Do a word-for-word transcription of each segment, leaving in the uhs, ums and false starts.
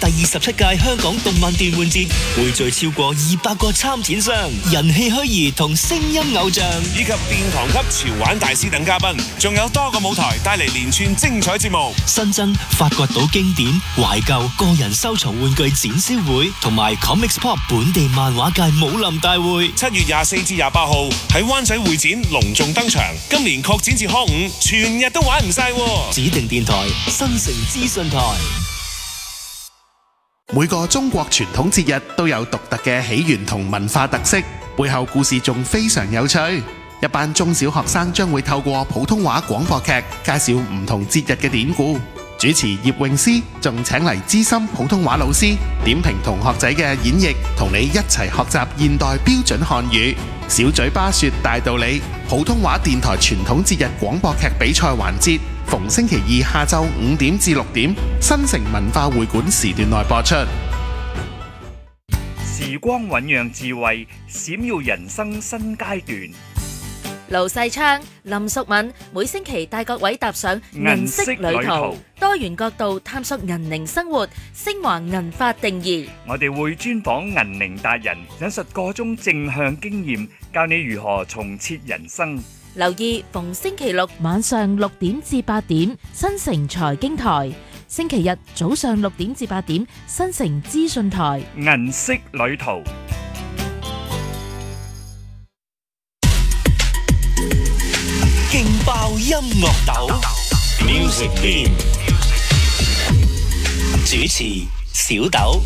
第二十七屆香港動漫電玩節匯聚超過二百個參展商、人氣虛擬同聲音偶像， 以及殿堂級潮玩大師等嘉賓，仲有多個舞台帶嚟連串精彩節目。 新增發掘到經典、懷舊、個人收藏玩具展銷會同埋 Comics Pop 本地漫畫界武林大會， 七月廿四至廿八號喺灣仔會展隆重登場。今年擴展至康五，全日都玩唔晒。 指定電台新城資訊台。 每個中國傳統節日都有獨特嘅起源同文化特色，背後故事仲非常有趣。一班中小學生將會透過普通話廣播劇介紹唔同節日嘅典故。主持葉詠詩仲請嚟資深普通話老師點評同學仔嘅演繹，同你一齊學習現代標準漢語。小嘴巴說大道理，普通話電台傳統節日廣播劇比賽環節，逢星期二下晝五點至六點，新城文化會館時段內播出。 時光醞釀智慧，閃耀人生新階段。 盧世昌、林淑敏每星期帶各位踏上銀色旅途，多元角度探索銀齡生活，升華銀髮定義。 我哋會專訪銀齡達人，引述各種正向經驗，教你如何重設人生。 留意逢星期六晚上六點至八點，新城財經台；星期日早上六點至八點，新城資訊台。 銀色旅途。 勁爆音樂豆 Music Beam， 主持小豆。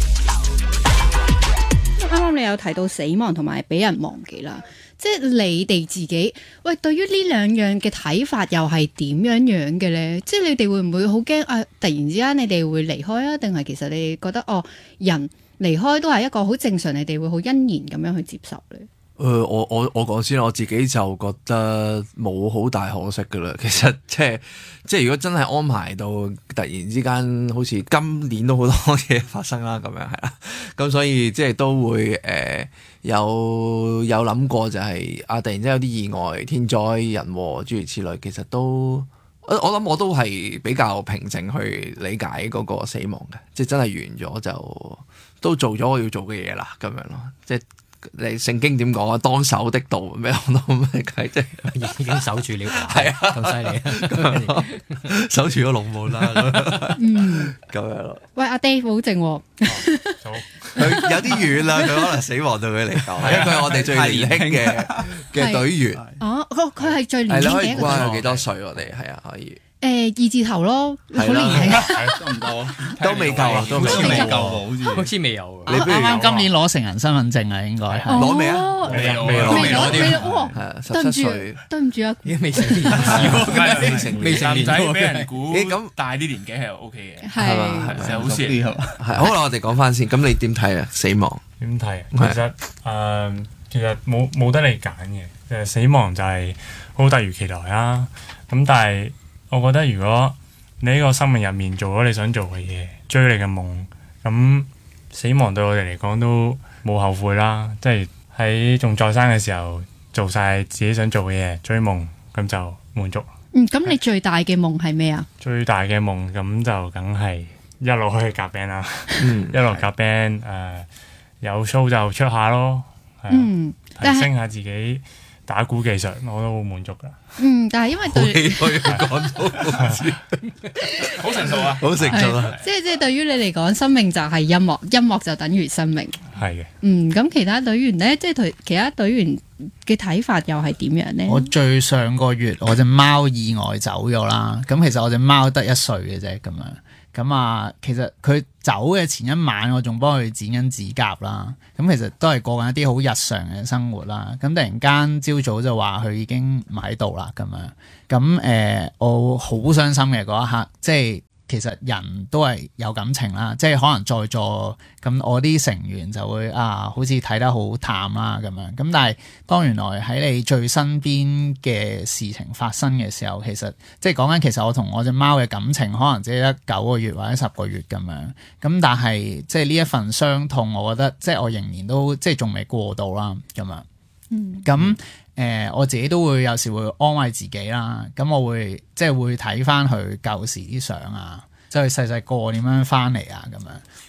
啱啱你有提到死亡同埋俾人忘記啦，即係你哋自己喂，對於呢兩樣嘅睇法又係點樣樣嘅咧？即係你哋會唔會好驚啊？突然之間你哋會離開啊？定係其實你哋覺得哦，人離開都係一個好正常，你哋會好欣然咁樣去接受咧？ 誒、呃，我我我講先，我自己就覺得冇好大可惜噶啦。其實即係即係如果真係安排到突然之間，好似今年都好多嘢發生啦，咁樣係啦。咁所以即係都會誒、呃、有有諗過就係、是、啊，突然之間有啲意外、天災人禍諸如此類，其實都我我諗我都係比較平靜去理解嗰個死亡嘅，即係真係完咗就都做咗我要做嘅嘢啦，咁樣咯，即係。你聖經點講啊？當守的道咩講到咩計啫？ 已經守住了， 係啊， 咁犀利啊！ 守住個龍門啦， 嗯， 咁樣咯。 喂，阿 Dave 好靜喎， 佢有啲遠啦，佢可能死亡對佢嚟講，因為佢係我哋最年輕嘅嘅隊員。 哦，佢佢係最年輕嘅一個。 係你可以估下佢幾多歲？我哋係啊，可以。 誒二字頭咯，好年輕啊， 多唔多？ 都未夠啊，都未夠， 好似好似未有。 你啱啱今年攞成人身份證啊，應該係攞未啊？ 未攞， 未攞，未攞，未攞。哇！ 係啊， 對唔住， 十七歲， 對唔住啊， 已經未成年，未成未成年仔俾人估誒咁大啲年紀係 O K 嘅， 係嘛？ 其實好事係嘛？ 係好啦，我哋講翻先。咁你點睇啊？死亡點睇？其實誒，其實冇冇得你揀嘅。其實死亡就係好突如其來啦。咁但係我覺得如果你呢個生命入面做咗你想做嘅嘢，追你嘅夢，咁死亡對我哋嚟講都冇後悔啦。即係喺仲在生嘅時候做晒自己想做嘅嘢，追夢，咁就滿足。 嗯，咁你最大嘅夢係咩啊？ 最大嘅夢咁就梗係一路去夾 band 啦，一路夾 band 誒，有 show 就出下咯，係啊，提升下自己打鼓技術，我都好滿足噶。 嗯，但係因為對， 講到好成熟啊， 好成熟啊。 即係即係對於你嚟講，生命就係音樂，音樂就等於生命。 係嘅。 嗯，咁其他隊員咧，即係同其他隊員嘅睇法又係點樣咧？ 我最上個月我隻貓意外走咗啦，咁其實我隻貓得一歲嘅啫，咁樣。咁啊，其實佢走嘅前一晚，我仲幫佢剪緊指甲啦。咁其實都係過緊一啲好日常嘅生活啦。咁突然間朝早就話佢已經唔喺度啦，咁樣。咁誒、呃，我好傷心嘅嗰一刻，即係。其實人都係有感情啦，即係可能在座咁我啲成員就會啊，好似睇得好淡啦咁樣。咁但係當原來喺你最身邊嘅事情發生嘅時候，其實即係講緊其實我同我隻貓嘅感情可能只係得九個月或者十個月咁樣。咁但係即係呢一份傷痛，我覺得即係我仍然都即係仲未過到啦咁樣。嗯。咁。誒、呃、我自己都會有時會安慰自己啦，咁我會即係會睇翻佢舊時啲相啊，即係細細個點樣翻嚟啊咁樣，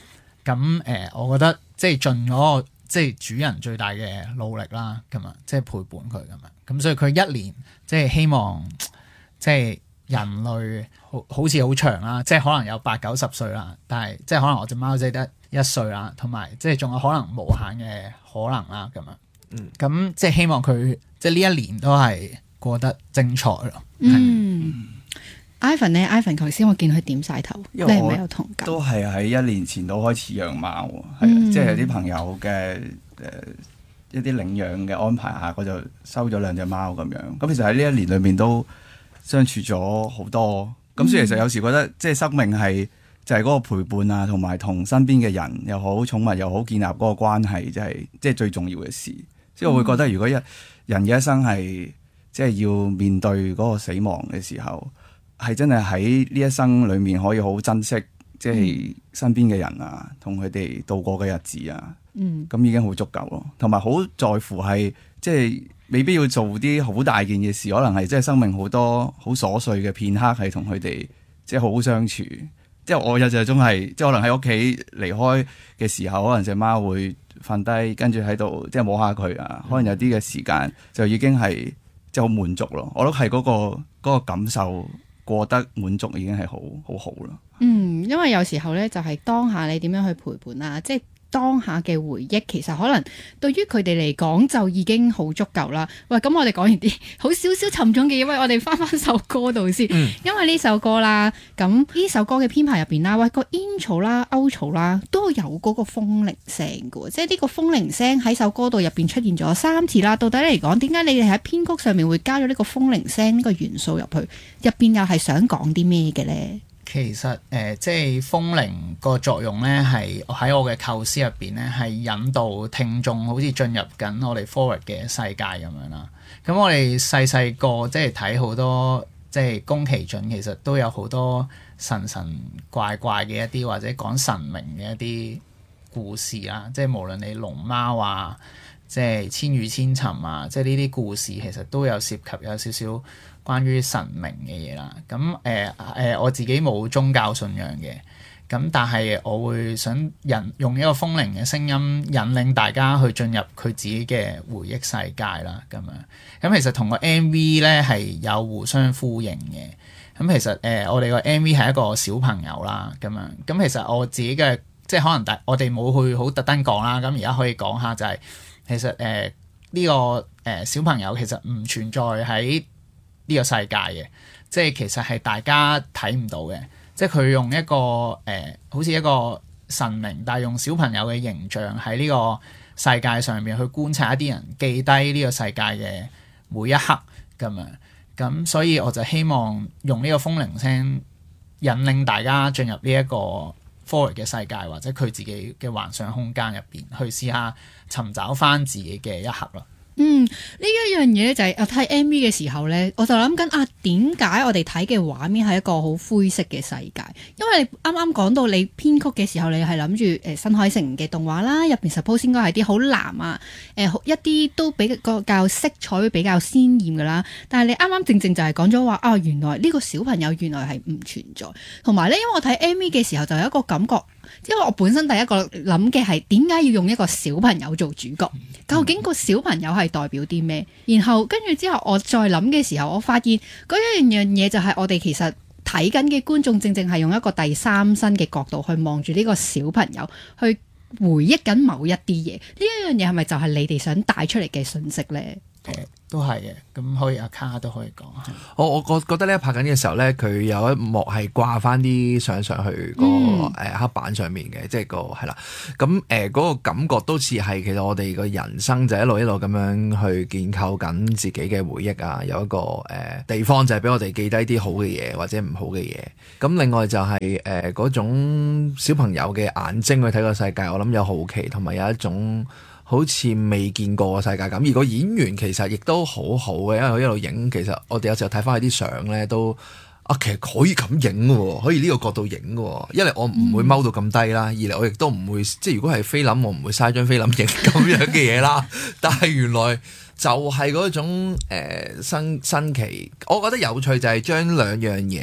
咁誒、呃，我覺得即係盡嗰個即係主人最大嘅努力啦，咁啊，即係陪伴佢咁樣。咁所以佢一年即係希望即係人類好好似好長啦，即係可能有八九十歲啦，但係即係可能我隻貓仔得一歲啦，同埋即係仲有可能無限嘅可能啦，咁樣。嗯，咁即係希望佢即係呢一年都係過得精彩咯。 嗯。Ivan 咧，Ivan 頭先我見佢點晒頭，你係咪有同感？ 都係喺一年前都開始養貓，係、 嗯、 即係有啲朋友嘅誒、呃、一啲領養嘅安排下，我就收咗兩隻貓咁樣。咁其實喺呢一年裏面都相處咗好多。咁所以其實有時覺得即係生命係就係、是、嗰個陪伴啊，同埋同身邊嘅人又好、寵物又好，建立嗰個關係，就係即係最重要嘅事。所以我會覺得，如果一人嘅一生係即係要面對嗰個死亡嘅時候，係真係喺呢一生裏面可以好珍惜，即係身邊嘅人啊，同佢哋度過嘅日子啊，咁、嗯、已經好足夠咯。同埋好在乎係即係未必要做啲好大件嘅事，可能係即係生命好多好瑣碎嘅片刻係同佢哋即係好好相處。即係我印象中係即係可能喺屋企離開嘅時候，可能隻貓會瞓低，跟住喺度即係摸下佢啊。可能有啲嘅時間就已經係即係好滿足咯。我覺得係嗰個嗰個感受。過得滿足已經係好好好啦。 嗯，因為有時候咧就係當下你點樣去陪伴啊，即係當下嘅回憶，其實可能對於佢哋嚟講就已經好足夠啦。喂，咁我哋講完啲好少少沉重嘅嘢，喂，我哋翻翻首歌度先。嗯、因為呢首歌啦，咁呢首歌嘅編排入邊啦，喂，個 intro 啦、outro 啦，都有嗰個風鈴聲嘅，即係呢個風鈴聲喺首歌度入邊出現咗三次啦。到底嚟講，點解你哋喺編曲上面會加咗呢個風鈴聲呢個元素入去？入邊又係想講啲咩嘅咧？ 其實誒、呃，即係風鈴個作用咧，係喺我嘅構思入邊咧，係引導聽眾好似進入緊我哋 forward 嘅世界咁樣啦。咁我哋細細個即係睇好多即係宮崎駿，其實都有好多神神怪怪嘅一啲或者講神明嘅一啲故事啊。即係無論你龍貓啊，即係千與千尋啊，即係呢啲故事其實都有涉及有少少關於神明嘅嘢啦。咁誒誒，我自己冇宗教信仰嘅，咁但係我會想引用一個風鈴嘅聲音引領大家去進入佢自己嘅回憶世界啦。咁樣咁其實同個 M V 咧係有互相呼應嘅。咁其實誒、呃，我哋個 M V 係一個小朋友啦。咁樣咁其實我自己嘅即係可能大我哋冇去好特登講啦。咁而家可以講下就係、是、其實誒呢、呃這個誒、呃、小朋友其實唔存在喺呢個世界嘅，即係其實係大家睇唔到嘅，即係佢用一個誒、呃，好似一個神明，但係用小朋友嘅形象喺呢個世界上面去觀察一啲人，記低呢個世界嘅每一刻咁樣。咁所以我就希望用呢個風鈴聲引領大家進入呢一個 forward 嘅世界，或者佢自己嘅幻想空間入邊，去試下尋找翻自己嘅一刻咯。 嗯，呢一樣嘢咧就係我睇 M V 嘅時候咧，我就諗緊啊，點解我哋睇嘅畫面係一個好灰色嘅世界？因為你啱啱講到你編曲嘅時候，你係諗住誒新海誠嘅動畫啦，入邊 suppose 應該係啲好藍啊，誒、呃、一啲都比較色彩會比較鮮豔噶啦。但係你啱啱正正就係講咗話啊，原來呢個小朋友原來係唔存在，同埋咧，因為我睇 M V 嘅時候就有一個感覺。因為我本身第一個諗嘅係點解要用一個小朋友做主角？究竟個小朋友係代表啲咩？然後跟住之後我再諗嘅時候，我發現嗰一樣嘢就係我哋其實睇緊嘅觀眾正正係用一個第三身嘅角度去望住呢個小朋友，去回憶緊某一啲嘢。呢一樣嘢係咪就係你哋想帶出嚟嘅訊息呢？ 誒、呃，都係嘅，咁可以阿卡都可以講下。 我我覺覺得咧拍緊嘅時候咧，佢有一幕係掛翻啲相上去個誒黑板上面嘅，嗯、即係個係啦。咁誒嗰個感覺都似係其實我哋個人生就一路一路咁樣去建構緊自己嘅回憶啊，有一個誒、呃、地方就係俾我哋記低啲好嘅嘢或者唔好嘅嘢。咁另外就係誒嗰種小朋友嘅眼睛去睇個世界，我諗有好奇同埋有一種好似未見過嘅世界咁，而個演員其實亦都好好嘅，因為佢一路影，其實我哋有時候睇翻佢啲相咧，都啊其實可以咁影嘅，可以呢個角度影嘅。一嚟我唔會踎到咁低啦，二嚟我亦都唔會即係如果係菲林，我唔會嘥張菲林影咁樣嘅嘢啦。但係原來就係嗰種誒新新奇，我覺得有趣就係將兩樣嘢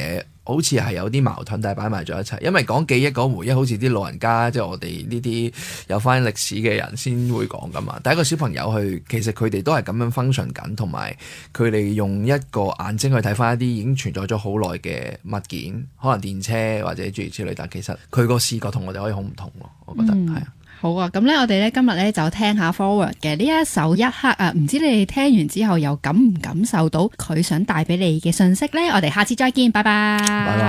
好似係有啲矛盾，但係擺埋咗一齊。因為講記憶講回憶，好似啲老人家即係我哋呢啲有翻歷史嘅人先會講噶嘛。第一個小朋友去，其實佢哋都係咁樣 function 緊，同埋佢哋用一個眼睛去睇翻一啲已經存在咗好耐嘅物件，可能電車或者諸如此類。但其實佢個視覺同我哋可以好唔同咯，我覺得係啊。 嗯好啊，咁咧我哋咧今日咧就聽下 Forward 嘅呢一首一刻啊，唔知你哋聽完之後又感唔感受到佢想帶俾你嘅信息咧？我哋下次再見，拜拜。 拜拜。